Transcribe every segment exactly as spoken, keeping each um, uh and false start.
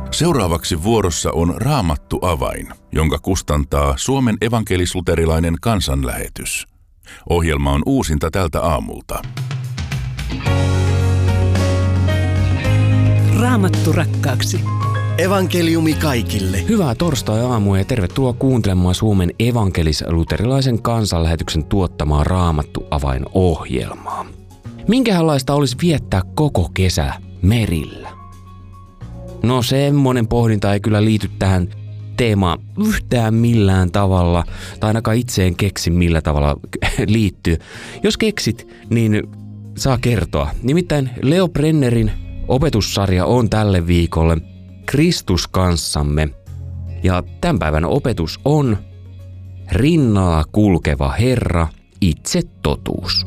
Seuraavaksi vuorossa on Raamattu avain, jonka kustantaa Suomen evankelis-luterilainen kansanlähetys. Ohjelma on uusinta tältä aamulta. Raamattu rakkaaksi. Evankeliumi kaikille. Hyvää torstai-aamua ja tervetuloa kuuntelemaan Suomen evankelis-luterilaisen kansanlähetyksen tuottamaa Raamattu avain-ohjelmaa. Minkälaista olisi viettää koko kesä merillä? No semmonen pohdinta ei kyllä liity tähän teemaan yhtään millään tavalla, tai ainakaan itse en keksi millä tavalla liittyy. Jos keksit, niin saa kertoa. Nimittäin Leo Brennerin opetussarja on tälle viikolle Kristus kanssamme. Ja tämän päivän opetus on rinnalla kulkeva Herra, itse totuus.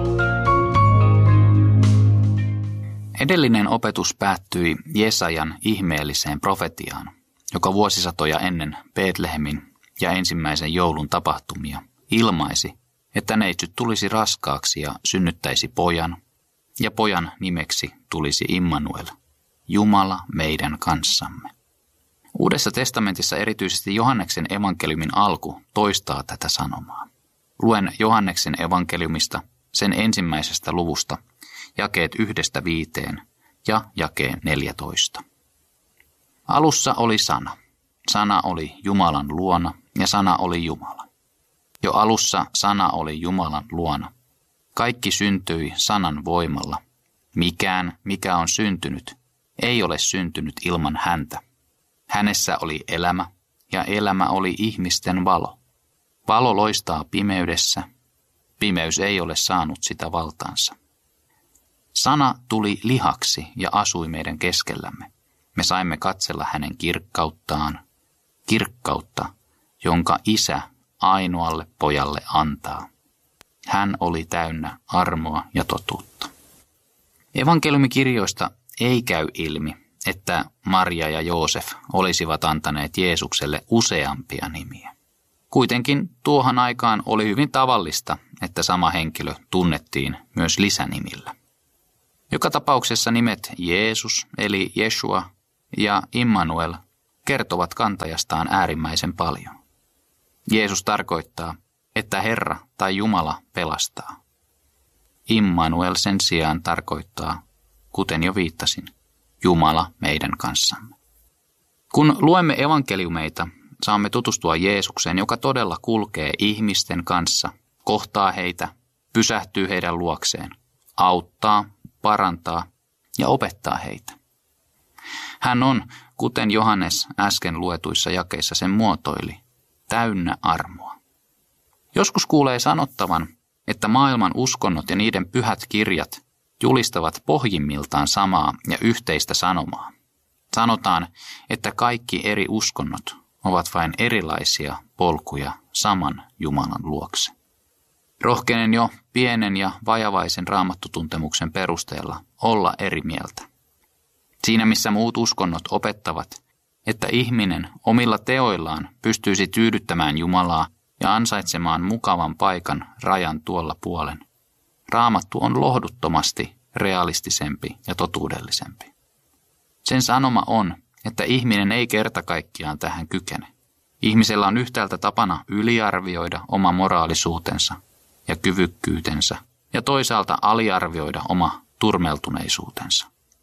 Edellinen opetus päättyi Jesajan ihmeelliseen profetiaan, joka vuosisatoja ennen Betlehemin ja ensimmäisen joulun tapahtumia ilmaisi, että neitsyt tulisi raskaaksi ja synnyttäisi pojan, ja pojan nimeksi tulisi Immanuel, Jumala meidän kanssamme. Uudessa testamentissa erityisesti Johanneksen evankeliumin alku toistaa tätä sanomaa. Luen Johanneksen evankeliumista sen ensimmäisestä luvusta, jakeet yhdestä viiteen ja jakeen neljätoista. Alussa oli sana. Sana oli Jumalan luona ja sana oli Jumala. Jo alussa sana oli Jumalan luona. Kaikki syntyi sanan voimalla. Mikään, mikä on syntynyt, ei ole syntynyt ilman häntä. Hänessä oli elämä ja elämä oli ihmisten valo. Valo loistaa pimeydessä. Pimeys ei ole saanut sitä valtaansa. Sana tuli lihaksi ja asui meidän keskellämme. Me saimme katsella hänen kirkkauttaan, kirkkautta, jonka Isä ainoalle pojalle antaa. Hän oli täynnä armoa ja totuutta. Evankeliumikirjoista ei käy ilmi, että Maria ja Joosef olisivat antaneet Jeesukselle useampia nimiä. Kuitenkin tuohon aikaan oli hyvin tavallista, että sama henkilö tunnettiin myös lisänimillä. Joka tapauksessa nimet Jeesus eli Jeshua ja Immanuel kertovat kantajastaan äärimmäisen paljon. Jeesus tarkoittaa, että Herra tai Jumala pelastaa. Immanuel sen sijaan tarkoittaa, kuten jo viittasin, Jumala meidän kanssamme. Kun luemme evankeliumeita, saamme tutustua Jeesukseen, joka todella kulkee ihmisten kanssa, kohtaa heitä, pysähtyy heidän luokseen, auttaa, parantaa ja opettaa heitä. Hän on, kuten Johannes äsken luetuissa jakeissa sen muotoili, täynnä armoa. Joskus kuulee sanottavan, että maailman uskonnot ja niiden pyhät kirjat julistavat pohjimmiltaan samaa ja yhteistä sanomaa. Sanotaan, että kaikki eri uskonnot ovat vain erilaisia polkuja saman Jumalan luokse. Rohkenen jo pienen ja vajavaisen raamattutuntemuksen perusteella olla eri mieltä. Siinä missä muut uskonnot opettavat, että ihminen omilla teoillaan pystyisi tyydyttämään Jumalaa ja ansaitsemaan mukavan paikan rajan tuolla puolen, Raamattu on lohduttomasti realistisempi ja totuudellisempi. Sen sanoma on, että ihminen ei kerta kaikkiaan tähän kykene. Ihmisellä on yhtäältä tapana yliarvioida oma moraalisuutensa ja kyvykkyytensä, ja toisaalta aliarvioida oma turmeltuneisuutensa.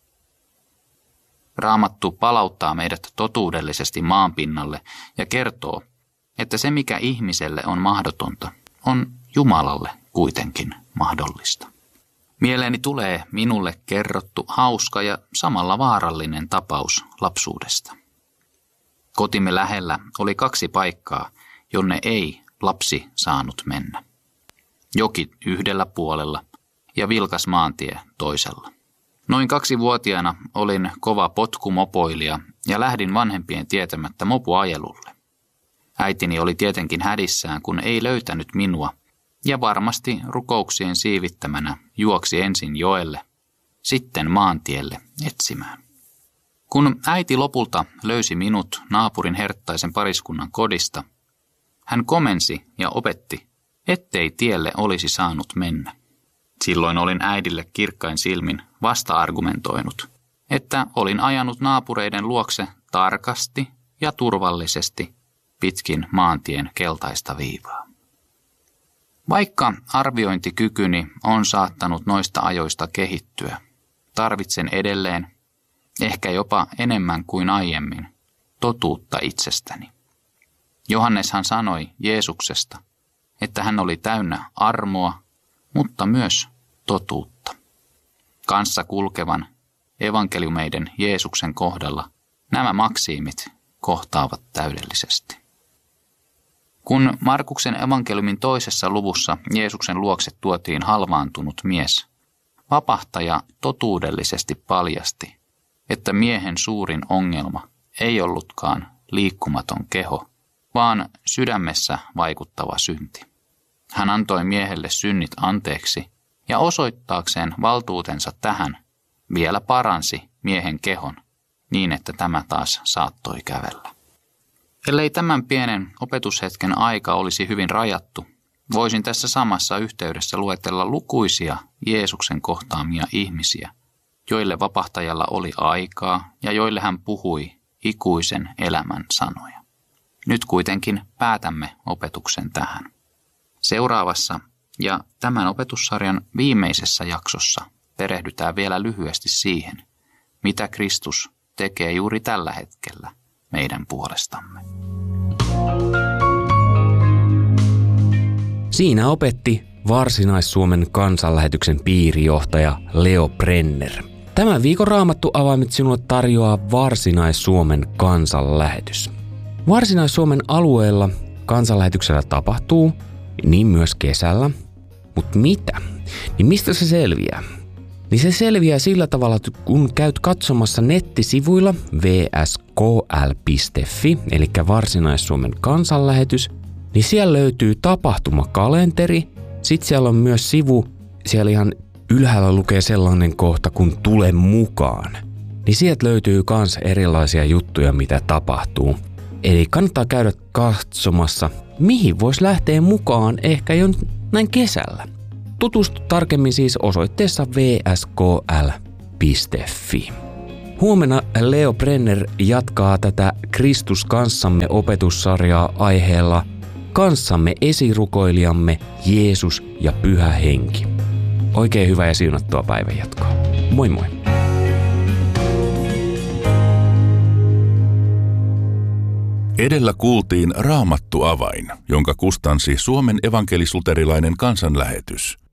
Raamattu palauttaa meidät totuudellisesti maanpinnalle ja kertoo, että se mikä ihmiselle on mahdotonta, on Jumalalle kuitenkin mahdollista. Mieleeni tulee minulle kerrottu hauska ja samalla vaarallinen tapaus lapsuudesta. Kotimme lähellä oli kaksi paikkaa, jonne ei lapsi saanut mennä. Joki yhdellä puolella ja vilkas maantie toisella. Noin kaksivuotiaana olin kova potkumopoilija ja lähdin vanhempien tietämättä mopoajelulle. Äitini oli tietenkin hädissään, kun ei löytänyt minua, ja varmasti rukouksien siivittämänä juoksi ensin joelle, sitten maantielle etsimään. Kun äiti lopulta löysi minut naapurin herttaisen pariskunnan kodista, hän komensi ja opetti, ettei tielle olisi saanut mennä. Silloin olin äidille kirkkain silmin vasta-argumentoinut, että olin ajanut naapureiden luokse tarkasti ja turvallisesti pitkin maantien keltaista viivaa. Vaikka arviointikykyni on saattanut noista ajoista kehittyä, tarvitsen edelleen, ehkä jopa enemmän kuin aiemmin, totuutta itsestäni. Johanneshan sanoi Jeesuksesta, että hän oli täynnä armoa, mutta myös totuutta. Kanssa kulkevan evankeliumeiden Jeesuksen kohdalla nämä maksiimit kohtaavat täydellisesti. Kun Markuksen evankeliumin toisessa luvussa Jeesuksen luokse tuotiin halvaantunut mies, vapahtaja totuudellisesti paljasti, että miehen suurin ongelma ei ollutkaan liikkumaton keho, vaan sydämessä vaikuttava synti. Hän antoi miehelle synnit anteeksi ja osoittaakseen valtuutensa tähän vielä paransi miehen kehon niin, että tämä taas saattoi kävellä. Ellei tämän pienen opetushetken aika olisi hyvin rajattu, voisin tässä samassa yhteydessä luetella lukuisia Jeesuksen kohtaamia ihmisiä, joille vapahtajalla oli aikaa ja joille hän puhui ikuisen elämän sanoja. Nyt kuitenkin päätämme opetuksen tähän. Seuraavassa ja tämän opetussarjan viimeisessä jaksossa perehdytään vielä lyhyesti siihen, mitä Kristus tekee juuri tällä hetkellä meidän puolestamme. Siinä opetti Varsinais-Suomen kansanlähetyksen piirijohtaja Leo Brenner. Tämän viikon Raamattu avaimet sinulle tarjoaa Varsinais-Suomen kansanlähetys. Varsinais-Suomen alueella kansanlähetyksellä tapahtuu, niin myös kesällä. Mutta mitä? Niin mistä se selviää? Niin se selviää sillä tavalla, että kun käyt katsomassa nettisivuilla v s k l piste f i, eli Varsinais-Suomen kansanlähetys, niin siellä löytyy tapahtumakalenteri. Sitten siellä on myös sivu, siellä ihan ylhäällä lukee sellainen kohta kun tule mukaan. Niin sieltä löytyy myös erilaisia juttuja, mitä tapahtuu. Eli kannattaa käydä katsomassa, mihin voisi lähteä mukaan ehkä jo näin kesällä. Tutustu tarkemmin siis osoitteessa v s k l piste f i. Huomenna Leo Brenner jatkaa tätä Kristus kanssamme opetussarjaa aiheella Kanssamme esirukoilijamme Jeesus ja Pyhä Henki. Oikein hyvää ja siunattua päivänjatkoa. Moi moi! Edellä kuultiin Raamattu avain, jonka kustansi Suomen evankelis-luterilainen kansanlähetys.